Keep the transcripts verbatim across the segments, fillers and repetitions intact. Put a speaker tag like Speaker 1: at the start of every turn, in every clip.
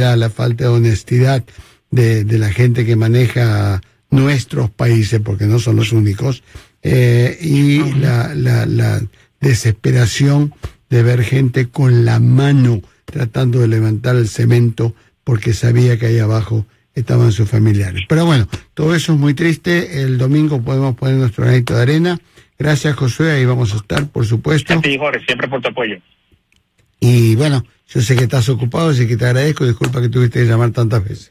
Speaker 1: deslealtad, la falta de honestidad de, de la gente que maneja nuestros países, porque no son los únicos, eh, y uh-huh. la, la, la desesperación de ver gente con la mano tratando de levantar el cemento porque sabía que ahí abajo estaban sus familiares. Pero bueno, todo eso es muy triste. El domingo podemos poner nuestro granito de arena. Gracias, Josué, ahí vamos a estar, por supuesto.
Speaker 2: Sí, Jorge, siempre por tu apoyo.
Speaker 1: Y bueno, yo sé que estás ocupado, así que te agradezco. Disculpa que tuviste que llamar tantas veces.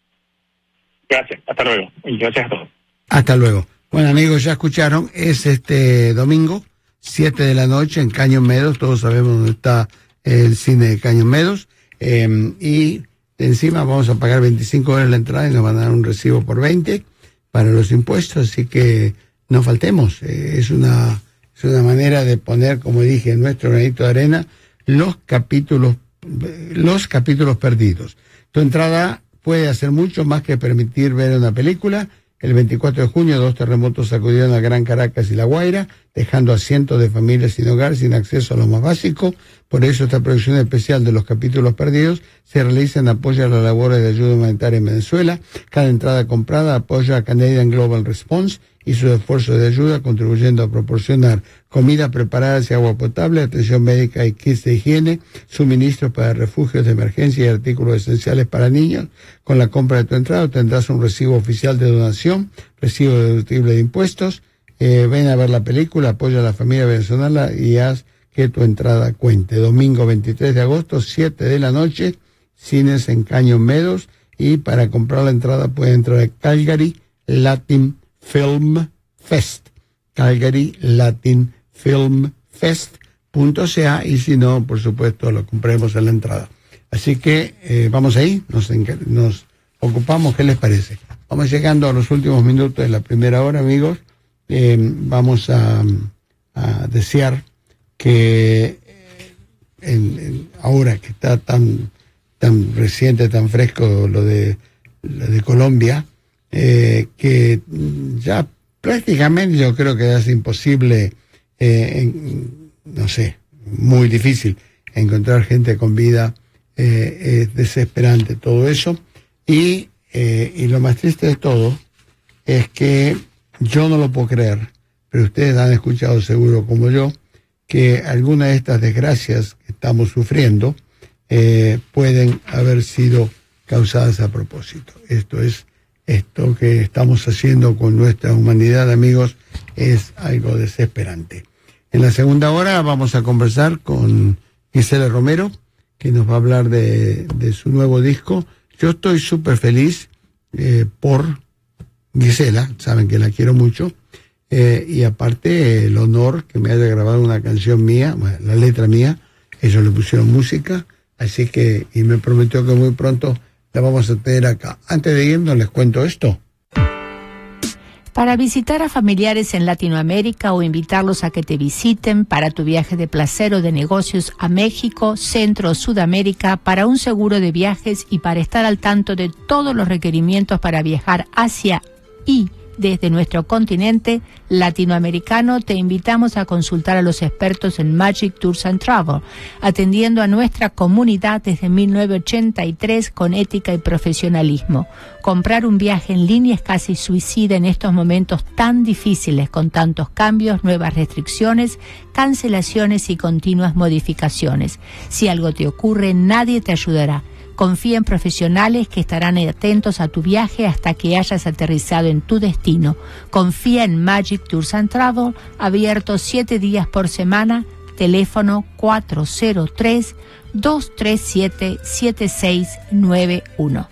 Speaker 2: Gracias, hasta luego. Y gracias a todos.
Speaker 1: Hasta luego. Bueno, amigos, ya escucharon, es este domingo, siete de la noche, en Cañon Meadows. Todos sabemos dónde está el cine de Cañon Meadows. Eh, y encima vamos a pagar veinticinco dólares la entrada y nos van a dar un recibo por veinte para los impuestos, así que no faltemos. Eh, es una es una manera de poner, como dije, en nuestro granito de arena los capítulos los capítulos perdidos. Tu entrada puede hacer mucho más que permitir ver una película. El veinticuatro de junio, dos terremotos sacudieron a Gran Caracas y La Guaira, dejando a cientos de familias sin hogar, sin acceso a lo más básico. Por eso esta producción especial de los capítulos perdidos se realiza en apoyo a las labores de ayuda humanitaria en Venezuela. Cada entrada comprada apoya a Canadian Global Response y sus esfuerzos de ayuda, contribuyendo a proporcionar comida preparada y agua potable, atención médica y kits de higiene, suministros para refugios de emergencia y artículos esenciales para niños. Con la compra de tu entrada tendrás un recibo oficial de donación, recibo deductible de impuestos. Eh, ven a ver la película, apoya a la familia venezolana y haz que tu entrada cuente. Domingo veintitrés de agosto, siete de la noche, cines en Cañon Meadows. Y para comprar la entrada pueden entrar a Calgary Latin Film Fest, Calgary Latin Film Fest punto c a, y si no, por supuesto, lo compremos en la entrada. Así que eh, vamos ahí, nos, nos ocupamos. ¿Qué les parece? Vamos llegando a los últimos minutos de la primera hora, amigos. Eh, vamos a, a desear que eh, en, en, ahora que está tan tan reciente, tan fresco lo de, lo de Colombia, Eh, que ya prácticamente yo creo que es imposible, eh, en, no sé, muy difícil encontrar gente con vida, eh, es desesperante todo eso, y, eh, y lo más triste de todo es que yo no lo puedo creer, pero ustedes han escuchado seguro como yo, que algunas de estas desgracias que estamos sufriendo eh, pueden haber sido causadas a propósito. Esto es Esto que estamos haciendo con nuestra humanidad, amigos, es algo desesperante. En la segunda hora vamos a conversar con Gisela Romero, que nos va a hablar de, de su nuevo disco. Yo estoy súper feliz eh, por Gisela, saben que la quiero mucho, eh, y aparte el honor que me haya grabado una canción mía, bueno, la letra mía, ellos le pusieron música, así que, y me prometió que muy pronto la vamos a tener acá. Antes de irnos les cuento esto.
Speaker 3: Para visitar a familiares en Latinoamérica o invitarlos a que te visiten para tu viaje de placer o de negocios a México, Centro o Sudamérica, para un seguro de viajes y para estar al tanto de todos los requerimientos para viajar hacia y desde nuestro continente latinoamericano, te invitamos a consultar a los expertos en Magic Tours and Travel, atendiendo a nuestra comunidad desde mil novecientos ochenta y tres con ética y profesionalismo. Comprar un viaje en línea es casi suicida en estos momentos tan difíciles, con tantos cambios, nuevas restricciones, cancelaciones y continuas modificaciones. Si algo te ocurre, nadie te ayudará. Confía en profesionales que estarán atentos a tu viaje hasta que hayas aterrizado en tu destino. Confía en Magic Tours and Travel, abierto siete días por semana, teléfono cuatro cero tres, dos tres siete, siete seis nueve uno.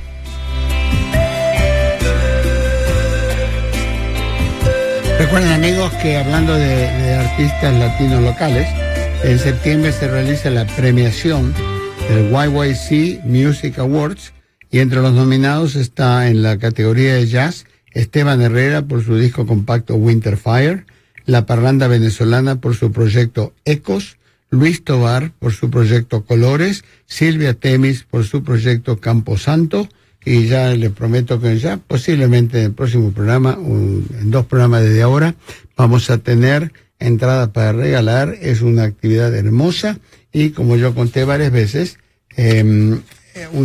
Speaker 1: Recuerden, amigos, que hablando de, de artistas latinos locales, en septiembre se realiza la premiación del Y Y C Music Awards, y entre los nominados está en la categoría de jazz Esteban Herrera por su disco compacto Winter Fire, La Parranda Venezolana por su proyecto Ecos, Luis Tovar por su proyecto Colores, Silvia Temis por su proyecto Camposanto, y ya les prometo que ya posiblemente en el próximo programa, un, en dos programas desde ahora, vamos a tener entradas para regalar. Es una actividad hermosa y, como yo conté varias veces, eh,